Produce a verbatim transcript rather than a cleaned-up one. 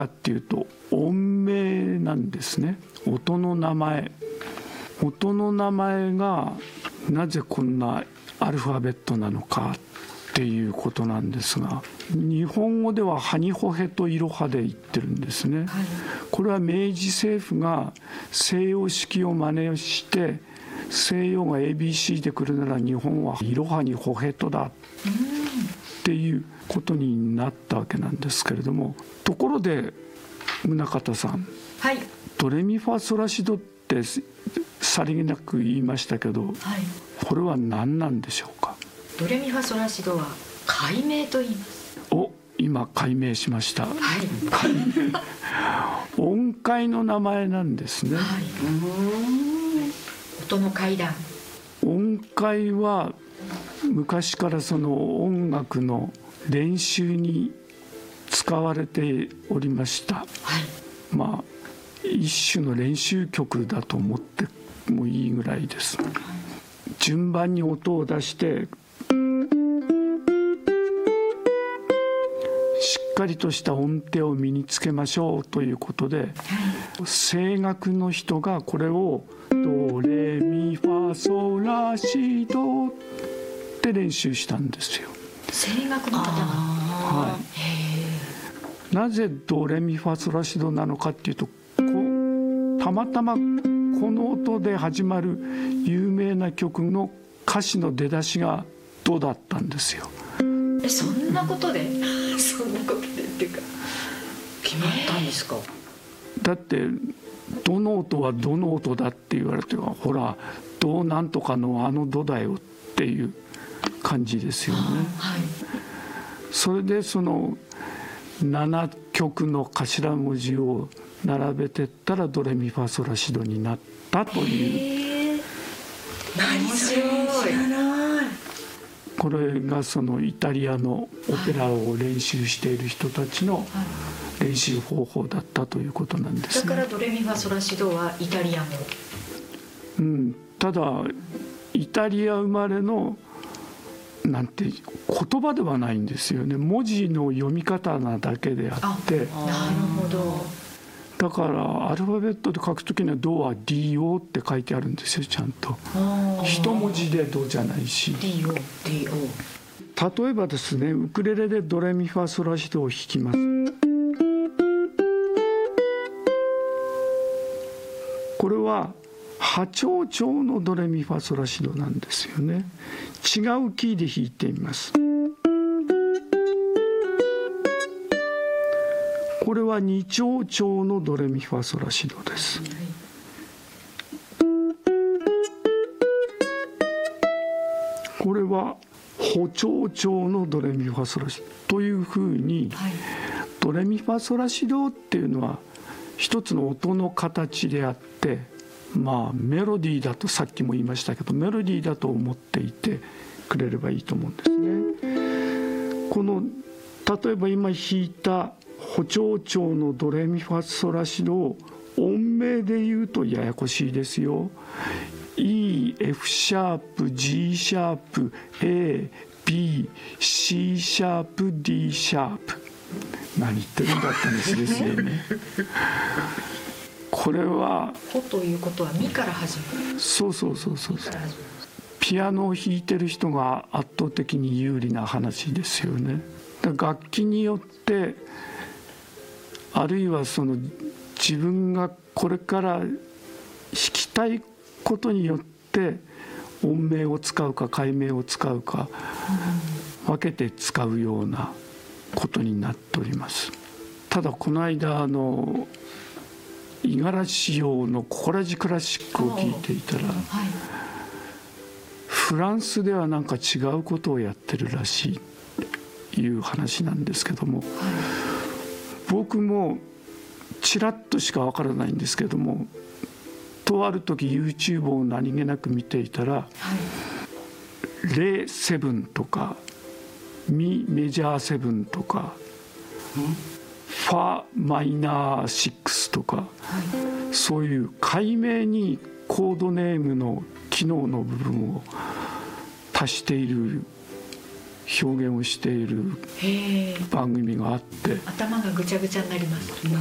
っていうと音名なんですね。音の名前音の名前がなぜこんなアルファベットなのかっていうことなんですが、日本語ではハニホヘとイロハで言ってるんですね、はい、これは明治政府が西洋式を真似して西洋が エービーシー で来るなら日本はイロハにホヘトだっていうことになったわけなんですけれども、ところで宗像さん、 はい、 ドレミファソラシドってさりげなく言いましたけど、はい、これは何なんでしょうか。 ドレミファソラシドは解明と言います。 お、今解明しました、 はい、 解明音階の名前なんですね、はい、 うーん、音の階段。 音階は昔からその音楽の練習に使われておりました、はい、まあ一種の練習曲だと思ってもいいぐらいです、はい、順番に音を出してしっかりとした音程を身につけましょうということで、はい、声楽の人がこれをドレミファソラシドって練習したんですよ。 声楽の方が、 はい、なぜドレミファソラシドなのかっていうと、こたまたまこの音で始まる有名な曲の歌詞の出だしがドだったんですよ。 え、そんなことでそんなことでっていうか決まったんですか。 だってどの音はどの音だって言われては、ほらドなんとかのあのドだよっていう感じですよね、はい、それでそのななきょくの頭文字を並べてったらドレミファソラシドになったという。 何それ、知らない。 これがそのイタリアのオペラを練習している人たちの練習方法だったということなんですね。 だからドレミファソラシドはイタリア語、 うん、ただイタリア生まれのなんて言葉ではないんですよね。文字の読み方なだけであって。 なるほど。 だからアルファベットで書くときにはドは ディーオー って書いてあるんですよ、ちゃんと。一文字でドじゃないしディーオー、ディーオー。 例えばですね、ウクレレでドレミファソラシドを弾きます。これは波長調のドレミファソラシドなんですよね。違うキーで弾いてみます。これはに長調のドレミファソラシドです。これは補長調のドレミファソラシドというふうに、はい、ドレミファソラシドっていうのは一つの音の形であって、まあメロディーだと、さっきも言いましたけどメロディーだと思っていてくれればいいと思うんですね。この例えば今弾いた補長調のドレミファソラシドを音名で言うとややこしいですよ。E、F シャープ、G シャープ、A、B、C シャープ、D シャープ。何言ってるんだって話ですよね。これは 「ほ」ということは「み」から始まる。 そうそうそうそうそう。ピアノを弾いてる人が圧倒的に有利な話ですよね。楽器によってあるいはその自分がこれから弾きたいことによって音名を使うか解明を使うか分けて使うようなことになっております。ただこの間あの五十嵐洋のココラジクラシックを聴いていたら、はい、フランスではなんか違うことをやってるらしいっていう話なんですけども、はい、僕もちらっとしかわからないんですけども、とある時 YouTube を何気なく見ていたら、はい、レセブンとかミメジャーセブンとか、ファマイナーシックスとか、はい、そういう解明にコードネームの機能の部分を足している表現をしているへえ。 番組があって、 頭がぐちゃぐちゃになります。